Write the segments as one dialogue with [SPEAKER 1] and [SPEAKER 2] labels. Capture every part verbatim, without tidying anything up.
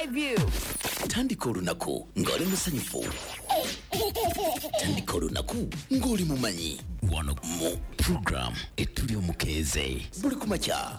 [SPEAKER 1] Skyview.
[SPEAKER 2] Tandika olunaku ng'oli musanyufu. Tandika olunaku ng'oli mumanyi. Wano mu program etuli omukeeze. Buli kumakya.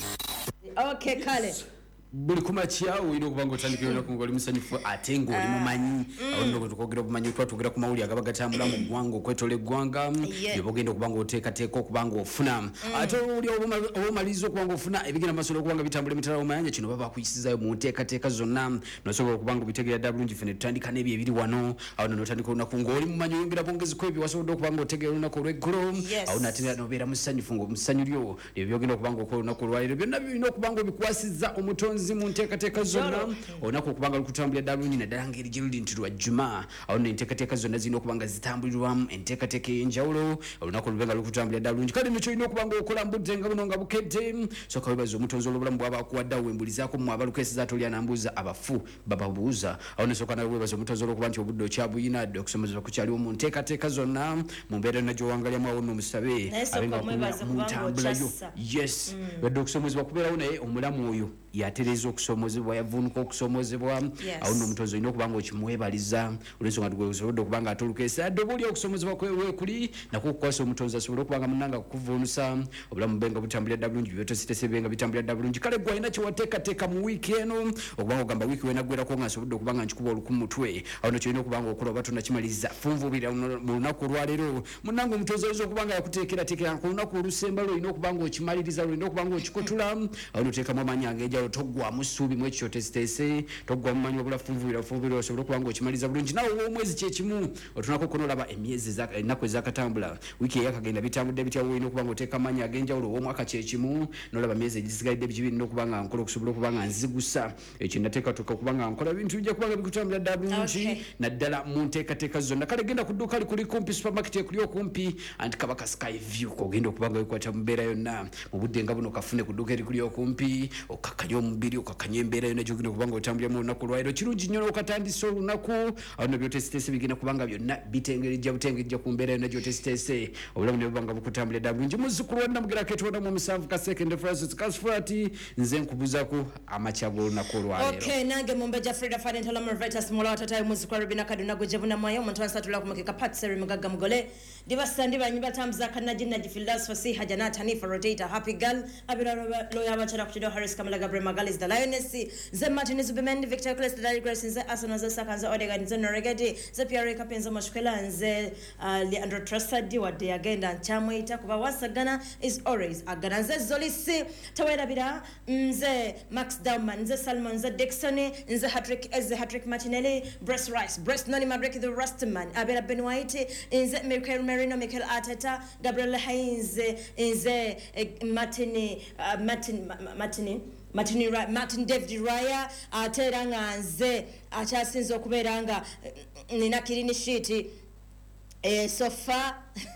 [SPEAKER 3] Okay, kale.
[SPEAKER 4] Buli kumakya oyina okuba ng'otandika olunaku ng'oli musanyufu ate ng'oli mumanyi. Awo nno tukogera obumanyi twatugera ku mawulire agaba gatambula mu ggwanga okwetola eggwanga. Bye bogenda okuba ng'oteekateeka okuba ng'ofuna. Ate oli obumaliriza okuba ng'ofuna ebigenda maaso okuba nga bitambula emitala w'amayanja kino baba bakuyisizaayo mu nteekateeka zonna nosobola okuba ng'obitegeera bulungi ffene tutandika n'ebyo ebiri wano awo nno n'otandika olunaku ng'oli mumanyi oyongera bwongezi ku ebyo wasobodde okuba ng'otegeera olunaku olw'eggulo awo n'ate n'obeera musanyufu ng'omusanyu lyo ebyo byogenda okuba ng'okola olunaku olwaleero byonna birina okuba ng'obikwasizza omutonzi mu nteekateeka zonna olunaku okuba nga lukutambulira ddala bulungi naddala ngeri gye luli nti lwa juma awo nno enteekateeka zonna zirina okuba nga zitambulirwamu enteekateeka ey'enjawulo olunaku olube nga lukutambulira ddala bulungi kale nekyo olina okuba ng'okola mbudde nga buno nga bukedde soka webaza omutonzi olw'obulamu bwaba akuwadde awo wembulizaako mu abalukeeseza ate oli anambuuza abafu bababuuza awo nesooka nawe webaza omutonzi olw'okuba nti obudde okyabuyina dde okusomezebwa kukyaliwo mu nteekateeka zonna mu mbeera yonna gy'owangalyamu awo nno omusabe abenga mutambulayo yes badde okusomezebwa kubeerawo naye omulamu oyo yatereza okusomozebwa yavunuka okusomozebwa awo nno omutonzi olina okuba nga okimwebaliza olwensonga tugesobodde okuba nga ate olukeesa adde oba oli okusomozebwa kwekuli nako okukwasa omutonzi asobole okuba nga munanga kukuvuunusa obulamu bube nga butambulira dda bulungi byotositese bibe nga bitambulira dda bulungi kale gwe alina kyewateekateeka mu wiiki eno okuba nga ogamba wiiki wenaggwerako nga nsobodde okuba nga nkikuba oluku mu mutwe awo no kyolina okuba nga okola oba tonakimaliriza funvubira mu lunaku olwaleero munanga omutonzi oyinza okuba nga yakuteekerateekera ku lunaku olusemba lwolina okuba nga okimaliriza lwolina okuba nga okikutula awo noteekamu amanyi ag'enjawulo toggwamu ssuubi mu ekyo tesitese toggwamu manyi wabula funvubira funvubira osobole okuba nga okimaliza bulungi nawe ow'omwezi kyekimu otunako konolaba emyezi ennaku ezakatambula wiiki eyakagenda bitambudde bitya olina okuba nga oteeka amanyi ag'enjawulo ow'omwaka kyekimu nolaba emyezi egisigalidde biki birina okuba nga nkola okusobola okuba nga nzigusa ekyo nateekatuka okuba nga nkola bintu bijja kuba nga bikutambula ddala bulungi naddala mu nteekateeka zonna kale genda ku dduuka likuli kumpi supermarket ekuli okumpi anti kabaka Skyview kogenda okuba nga wekwata mu mbeera yonna mu budde nga buno kafune ku dduuka erikuli okumpi okakkanya omubiri okakkanya embeera yonna gyogenda okuba nga otambulira mu lunaku olwaleero kirungi nnyo n'okatandisa olunaku awo nno byotesitese bigenda kuba nga byonna bitengerijja butengerijja ku mbeera yonna gyotesitese obulamu ne buba nga bukutambulira ddala bulungi muzzukulu wa Namugera ketwona mu musanvu kasekende Francis Kasfurati nze nkubuzaku amakya g'olunaku olwaleero
[SPEAKER 3] okay nange mumbeja Frida Fanentola Murvetas Mola watatayo muzzukulu Rubina Kaduna gojebuna mwayo omuntu ansatula kumukeka Patseri Mugaga Mugole ndibasandi banyi batambuza kanajina gifildas fasiha janat Hanifa Rotator Happy Girl abira loya bachara kuchido Harris Kamala Gabriel Magalis the Lioness ze Martinez Bemen Victor Claes the Direct Grace ze Asana ze Sakanza Odega nze Noregedi ze Pierre Kapenza Mashkwela nze Leandro Trustadi wa de agenda nchamweita kuba wasagana is always agana nze Zolisi tawera bira nze Max Dauman nze Salmon nze Dixon nze Hatrick nze Hatrick Martinelli Breast Rice Breast Noni Mabreki the Rustman abira Ben White nze Michael Merino Michael Arteta Gabriel Haynes nze Martini Martin Martini Martin Martin David Raya atera nga nze akyasinza okubeera nga nina kirini shiti eh sofa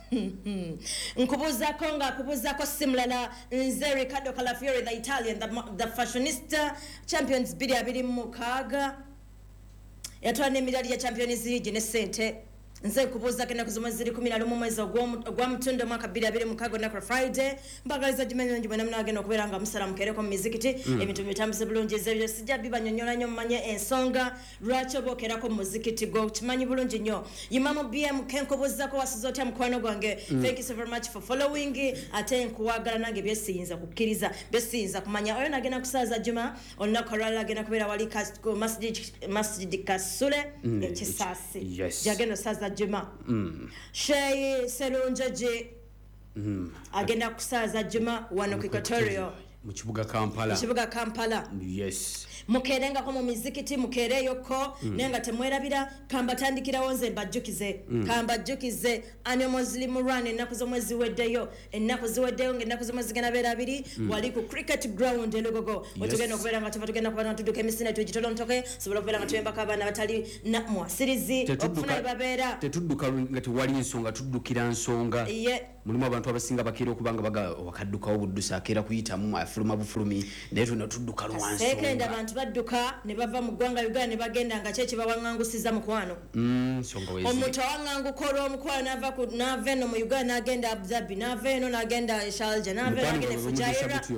[SPEAKER 3] nkubuzako nga kubuzako simulala nze Riccardo Calafiori the Italian the, the fashionista champions bidi abiri mukaga yatwana emidali ya Champions League ne sente nze kubuza kena kuzuma ziri kumi na lumu mwezi gwa mtundo mwaka bili abiri mukago na Friday mbagaliza dimenyo njibwe namna agenda okubera nga musala mukereko mu mizikiti ebintu bitambuze bulungi zebyo sijja biba nyonyola nyo manye ensonga lwacho bokerako mu muzikiti go kimanyi bulungi nyo yimamu B M kenko buzako wasizotya mukwano gwange thank you so very much for following ate nkuwagala nange byesiyinza kukkiriza byesiyinza kumanya oyo nagenda kusaza juma onna korala agenda kubera wali masjid masjid Kasule ekisasi jagenda saza juma mm. Shay Selunjaje mm. agenda kusaza juma wano ku Equatoria
[SPEAKER 4] mu kibuga Kampala
[SPEAKER 3] mu kibuga Kampala
[SPEAKER 4] yes
[SPEAKER 3] mukerenga ko mu mizikiti mukereyo ko mm. nenga temwerabira kamba tandikira wonze bajjukize mm. kamba jjukize anyo muslim run enaku zo mwezi weddeyo enaku ziweddeyo ngenaku zo mwezi gana berabiri mm. wali ku cricket ground elogogo yes. Otugenda okubera nga tuvatugenda kubana tuduka emisina tujitolo ntoke sobola kubera nga tuyemba kabana batali na mwasirizi okufuna babera
[SPEAKER 4] tetudduka ngati wali ensonga tuddukira nsonga
[SPEAKER 3] yeah.
[SPEAKER 4] Mulimu abantu abasinga bakira okubanga baga wakadduka obuddusa akera kuyitamu afuluma bufulumi naye tuna tudduka lwansonga
[SPEAKER 3] sekenda abantu badduka ne bava mu ggwanga Uganda ne bagenda nga kyeki bawangangusiza mukwano
[SPEAKER 4] mm songa wezi
[SPEAKER 3] omuntu awanganguko olw'omukwano nava ku nava eno mu Uganda agenda Abu Dhabi nava eno nagenda Sharjah nava agenda Fujairah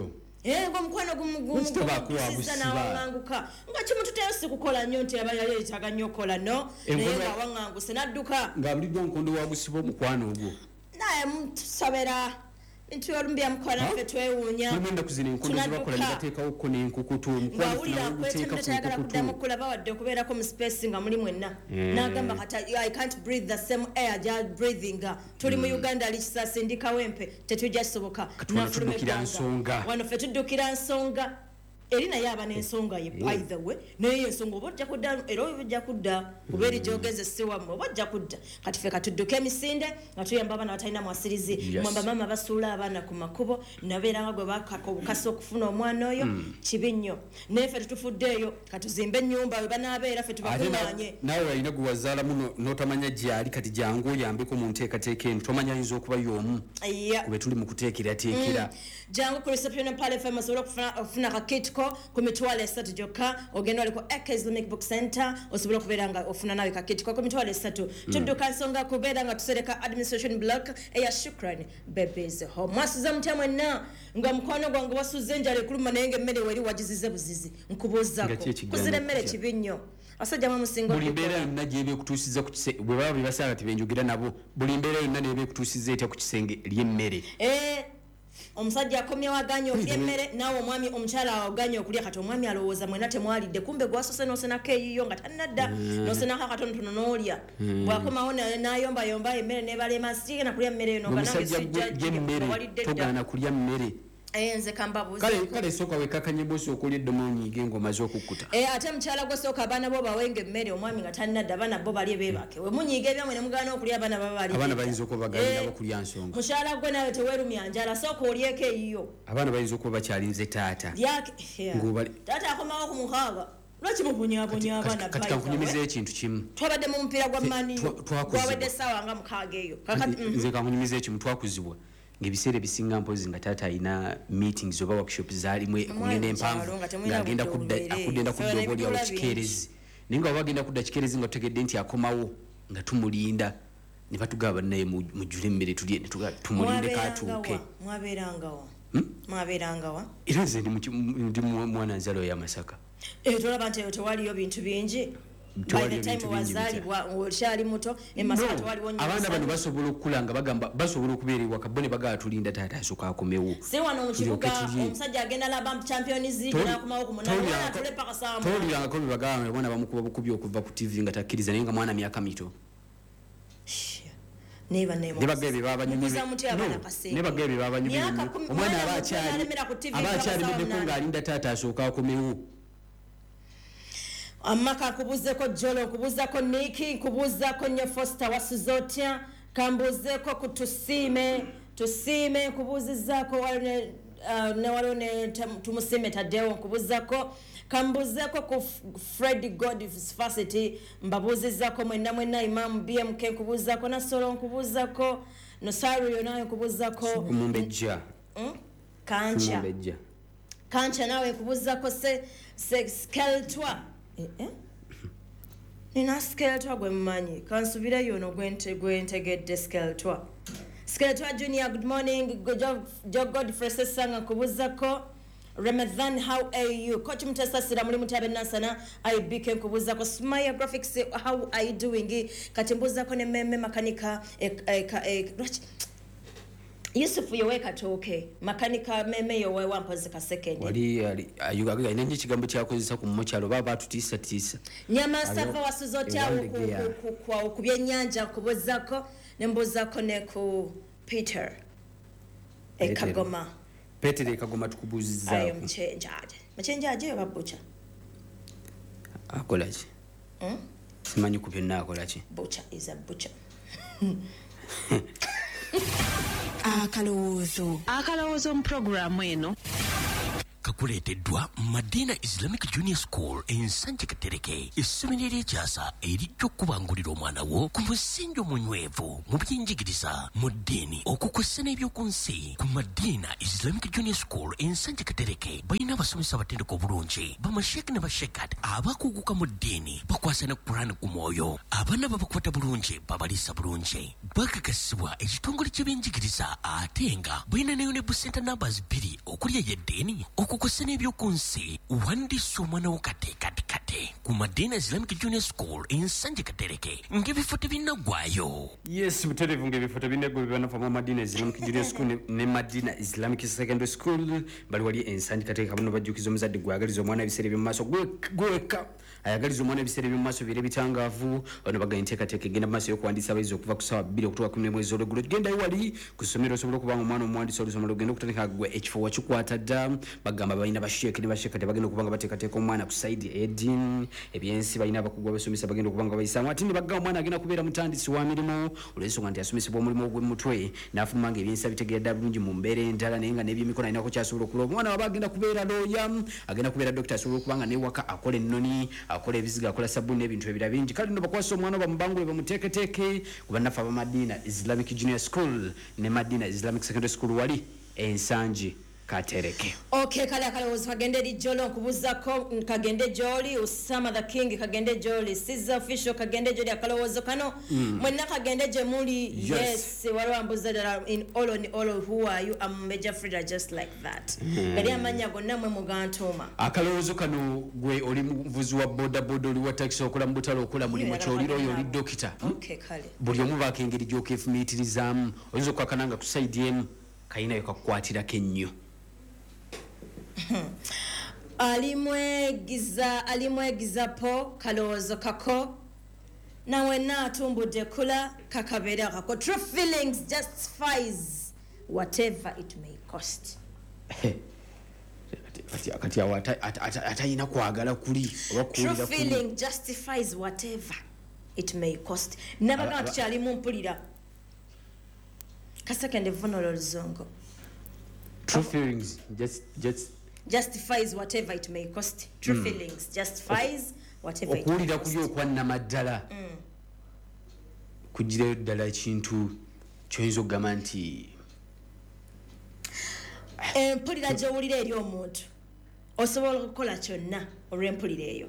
[SPEAKER 3] eh ngomkwano gumugumusisa na wanganguka ngachi muntu tayose kukola nyonte abaya yetaga nyokola no nenga wanganguse nadduka
[SPEAKER 4] ngabulidwa nkondo wagusiba omukwano ogwo
[SPEAKER 3] naye mtusabera Intu yorumbia mkwana huh? Fetwe unya
[SPEAKER 4] Mwenda kuzini nkondo zibakola nigateeka okko n'enkukutu omukwano
[SPEAKER 3] ngawulira kwete mtayagala kuddamu kulaba wadde okubeerako mu space nga muli mwenna n'agamba kata I can't breathe the same air ja breathing tuli mu Uganda ali kisase ndika wempe tetujja soboka
[SPEAKER 4] nafulumira nsonga
[SPEAKER 3] wano fetuddukira nsonga erina yaba n'ensonga ye by the way naye ensonga obajja kudda era obajja kudda kubeeri gyogeze siwa mu obajja kudda kati fe katudduke emisinde nga tuyamba abaana batalina mwasirizi mwamba mama basuula abaana ku makubo nabeeranga gwe bakaka obukasa okufuna omwana oyo kibi nnyo naye fe tetufuddeeyo katuzimbe ennyumba we banaabeera fe tubakuŋŋaanye
[SPEAKER 4] nawe walina gwe wazaalamu n'otamanya gyali kati jangu oyambeko mu nteekateeka eno tomanya ayinza okuba y'omu kube tuli mu kuteekerateekera
[SPEAKER 3] jangu ku reception pale fe masobola okufuna kakit ku mitwalo esatu gyokka ogenda waliko Eka Islamic Book Center osobola okubeera nga ofuna nawe kakiti ku mitwalo esatu tudduka nsonga kubeera nga tusereka administration block eya Shukran Babies Home mwasuza mutya mwenna nga mukwano gwange wasuze enjala ekuluma naye ng'emmere weri wagizize buzizi nkubuuzako kuzira emmere kibi nnyo asajja mwamusinga
[SPEAKER 4] buli mbeera yonna gy'ebyekutuusiza ku kisenge bwe baba bebasanga tibenjogera nabo buli mbeera yonna n'ebyekutuusiza etya ku kisenge ly'emmere
[SPEAKER 3] omusajja akomyewo aganya okulya emmere naawe omwami omukyala aganya okulya kati omwami alowooza mwena temwalidde kumbe gwasose n'osenako eyiyo nga tannadda n'osenako akatonotono n'olya bw'akomawo n'ayombayomba emmere n'ebalema sigenda kulya mmere eyo
[SPEAKER 4] omusajja gy'emmere togaana kulya mmere
[SPEAKER 3] nze kambabuuze
[SPEAKER 4] kale kale sooka wekakanye bosi okulya eddomo onyiige ng'omaze okukkuta
[SPEAKER 3] ate mukyala gwe sooka abaana bo bawenga emmere omwami nga tannadda abaana bo balye beebake we munyiiga ebyamwe ne mugaana okulya abaana baba balya
[SPEAKER 4] abaana bayinza okuba bagaanira nabo kulya nsonga
[SPEAKER 3] mukyala gwe nawe teweerumya njala sooka olyeko eyiyo
[SPEAKER 4] abaana bayinza okuba bakyalinze taata
[SPEAKER 3] taata akomawo ku mukaaga lwaki mubonyabonya abaana
[SPEAKER 4] kati kankunyumiza ekintu kimu
[SPEAKER 3] twabadde mu mupiira gwa mani gwawedde essaawa nga mukaaga eyo
[SPEAKER 4] nze kankunyumiza ekimu twakuzibwa ng'ebiseera ebisinga mpozi nga taata alina meetings oba workshop zaalimu okugenda empanvu ng'agenda akudda kudda oba olyawo kikeerezi naye nga oba agenda kudda kikeerezi nga tutegedde nti akomawo nga tumulinda ne batugaba naye mujjule emmere tulye tumulindeko atuuke
[SPEAKER 3] mwabeerangawa
[SPEAKER 4] era nze ndi mwana nzalo y'amasaka
[SPEAKER 3] tolaba nti eyo tewaliyo bintu bingi okyali muto emasaka tewaliwo
[SPEAKER 4] abaana bano basobola okukula nga bagamba basobola okubeera ewaka bo ne bagaa tulinda taata asooka akomewo
[SPEAKER 3] si wano mu kibuga omusajja agenda laba champions league n'akomawo ku munaana atule paka saa moja
[SPEAKER 4] towulirangako bye bagamba mwana bamukuba bukubi okuva ku tv nga takkiriza naye nga mwana myaka mito nebagee bye babanyumye omwana aba akyalimeddeko ng'alinda taata asooka akomewo
[SPEAKER 3] amaka nkubuzeko Jolo nkubuzako Niki nkubuzako nye Foster wasuzotya kambuzeko kutusime tusime nkubuzizako wale uh, ne wale ne tumusime Tadeo nkubuzako kambuzeko ku Fred God's Facility mbabuzizako mwenna mwenna Imam B M K nkubuzako na Solo nkubuzako no Saru yonayo nkubuzako
[SPEAKER 4] kumumbeja
[SPEAKER 3] mm? Kancha
[SPEAKER 4] kumumbeja
[SPEAKER 3] Kancha nawe nkubuzako se se skeltwa eh eh nina skeltwa gwe mmanyi kansubireyo no gwente gwentegedde skeltwa skeltwa junior good morning jo Godfrey Sanga nkubuzako Ramadhan how are you coach Mutesasira muri mutabe nasana I bike nkubuzako Smile Graphics how are you doing katimbuzako ne meme makanika Yusuf yoweka toke makanika meme yowe wampoze ka second
[SPEAKER 4] wali ali ayugaga ina nchi kigambo kyakozesa ku mochalo baba tutisa tisa
[SPEAKER 3] nyama safa wasuzotya kwa okubyenyanja kubozako nembozako ne ku Peter Ekagoma
[SPEAKER 4] Peter Ekagoma tukubuziza
[SPEAKER 3] ayo mchenjaje mchenjaje babucha
[SPEAKER 4] akolaje hmm? Simanyi ku byonna akolaje
[SPEAKER 3] butcher is a butcher
[SPEAKER 1] akalowoozo akalowoozo mu programu eno yakuleeteddwa Madina Islamic Junior School ensanje Katereke essomero ery'ekyasa erijja okubangulira omwana wo ku musingi omunywevu mu by'enjigiriza mu ddiini okukwessa n'ebyokunsi ku Madina Islamic Junior School ensanje Katereke balina abasomesa abatendeka obulungi bamasheki ne bashekat abakuguka mu ddiini bakwasa ne Qur'an ku mwoyo abaana babakwata bulungi babaliisa bulungi bakakasibwa ekitongole ky'ebyenjigiriza ate nga balina ne busenta numbers bbiri okuli ey'eddiini okukwessa n'ebyokunsi wandiisa omwana wo kate kate kate ku Madina Islamic Junior School ensanje Katereke ng'ebifo tebinaggwaayo.
[SPEAKER 4] Yes, buterevu ng'ebifo tebinaggwa bibanafa mu Madina Islamic Junior School ne, ne Madina Islamic Secondary School bali wali ensanje Katereke bano bajjukiza omuzadde gwagaliza omwana ebiseera by'omu maaso gweka ayagaliza omwana ebiseera by'omu maaso bire bitangaavu bano baganya enteekateeka egenda mu maaso y'okuwandiisa abayizi okuva ku ssaawa bbiri okutuuka kumi n'emu ez'olweggulo genda wali ku ssomero osobola okubanga omwana omuwandiisa olusoma lugenda okutandika gwe ekifo wakikwata dda bagamba balina basheeke ne basheeka tebagenda okubanga bateekateeka omwana ku saidi edin ebyensi balina abakugu abasomesa bagenda okubanga bayisaamu ate ne bagamba omwana agenda kubeera mutandisi wa mirimu olw'ensonga nti asomesebwa omulimu ogw'emutwe n'afuluma nga ebyensi abitegeera bulungi mu mbeera endala naye nga n'ebyemikono alina kukyasobola okuloba omwana waba agenda kubeera looya agenda kubeera dokita asobola okubanga newaka akola ennoni akola ebiziga akola sabbuuni n'ebintu ebirala bingi kale nno bakwasa omwana bamubangule bamuteeketeeke kuba naffe aba Madina Islamic Junior School ne Madina Islamic Secondary School wali ensanje Katereke.
[SPEAKER 3] Okay, kale akalowoozo kagende eri jolo nkubuzako kagende joli Usama the King kagende joli Sizza official kagende joli akalowoozo kano mm. mwenna kagende gye muli yes, yes waliwo ambuza ddala in all on all who are you I'm Major Frida just like that gali mm. amanya gonna mwe mugantuma
[SPEAKER 4] akalowoozo kano gwe oli muvuzi wa boda boda oli wa taxi okola mu butale okola mulimu kyoliro oyo oli dokita
[SPEAKER 3] okay kale
[SPEAKER 4] buli omu baako engeri gy'okeefumiitirizaamu oyinza okwakananga ku saidi emu kayinayo kakukwatirako ennyo
[SPEAKER 3] alimwegiza alimwegiza po kalowoozo kako nawe naatumbudde kula kakabeera kako true feelings justifies whatever it may cost.
[SPEAKER 4] Kati awo atayina kwagala kuli
[SPEAKER 3] true feeling justifies whatever it may cost. Nabaga tukyalimu mpulira kasakende vunolo luzongo.
[SPEAKER 4] True feelings just just
[SPEAKER 3] justifies whatever it may cost. True mm. feelings justifies whatever it may cost.
[SPEAKER 4] Okulira kuli okwanama ddala
[SPEAKER 3] mm.
[SPEAKER 4] kugireyo ddala ekintu kyoyinza okugamba nti
[SPEAKER 3] empulira gy'owulira eri omuntu osobola okukola kyonna olw'empulira eyo.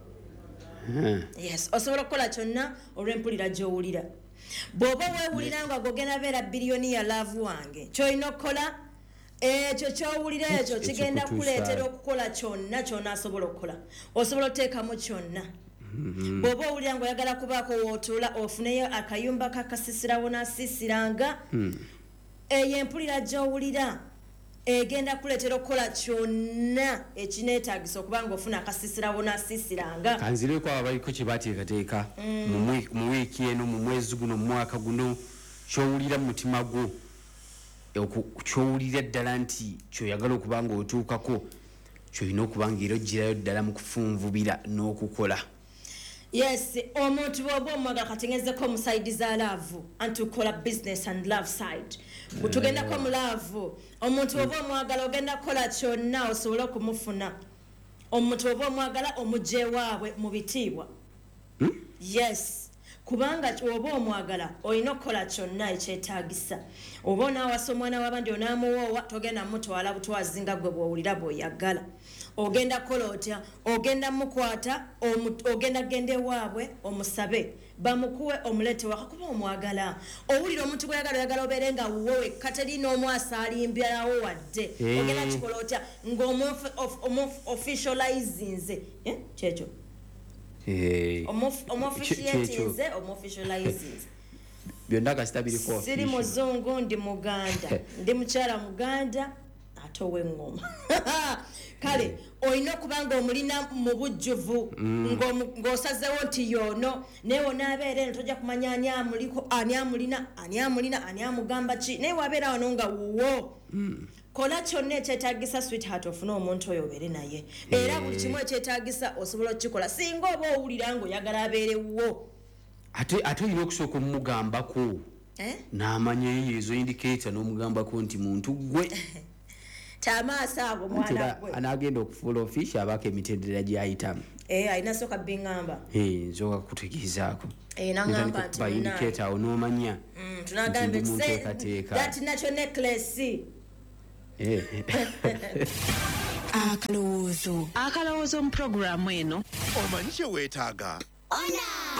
[SPEAKER 3] Yes, osobola okukola kyonna olw'empulira gy'owulira. Bw'oba weewulira nga gogenda beera biliyoni ya laavu wange ky'olina okukola ekyo ky'owulira ekyo kigenda kuleetera okukola kyonna kyonna asobola okukola osobola oteekamu kyonna. Bw'oba owulira nga oyagala kubaako wootuula ofuneyo akayumba kakasisirawo n'asiisiranga eyo empulira gy'owulira egenda kuleetera okukola kyonna ekineetaagisa okuba nga ofuna akasisirawo n'asiisiranga.
[SPEAKER 4] Kanzireko abaliko kye baateekateeka mu wiiki eno mu mwezi guno mu mwaka guno ky'owulira mu mutima gwo ky'owulira ddala nti kyoyagala okuba nga otuukako kyolina okuba nga era oggirayo ddala mu kufunvubira n'okukola.
[SPEAKER 3] Yes, omuntu bw'oba omwagala kategeezeko mu side za laavu anti ukola business and love side tugendako mu laavu omuntu bw'oba omwagala ogenda kukola kyonna osobola okumufuna. Omuntu bw'oba omwagala omugye waabwe mu bitiibwa. Yes, kubanga oba omwagala olina okukola kyonna ekyetaagisa. Oba onaawasa omwana w'abandi onaamuwoowa togenda mutwala butwazi nga gwe bw'owulira bw'oyagala. Ogenda kukola otya? Ogenda mukwata ogenda genda ewaabwe omusabe bamukuwe omulete waka kuba omwagala. Owulira omuntu gweyagala oyagala obeere nga wuwe katerina omwasa alimbyawo wadde ogenda kikola otya ng'omu-officializinze kyekyo omu-officiatinze omu-officializinze
[SPEAKER 4] byonna kasita biriko
[SPEAKER 3] siri muzungu ndi muganda ndi mukyala muganda ate ow'engoma kale olina okuba nga omulina mu bujjuvu ng'osazewo nti yoono naye onaabeera eno tojja kumanya ani amuliko ani amulina ani amulina ani amugamba ki naye wabeera wano nga wuwo kola kyonna ekyetaagisa sweetheart ofune omuntu oyo obeere naye era buli kimu ekyetaagisa osobola okukikola singa oba owulira nga oyagala abeerewuwo
[SPEAKER 4] ate ate olina okusooka omugambako n'amanya ezo indicator n'omugambako nti muntu gwe
[SPEAKER 3] Tamasa ago mwana gwe.
[SPEAKER 4] Anagenda okufuula official abaka emitendera gyayitamu.
[SPEAKER 3] Eh alina soka bingamba.
[SPEAKER 4] Eh nzoka kutegezaako.
[SPEAKER 3] Eh nangamba ati
[SPEAKER 4] ba indicator onomanya.
[SPEAKER 3] Mm tunagamba say that natural necklace.
[SPEAKER 4] Eh.
[SPEAKER 5] Akaloozo. Akaloozo mu program eno.
[SPEAKER 6] Omanyi kye weetaaga?
[SPEAKER 5] Ona.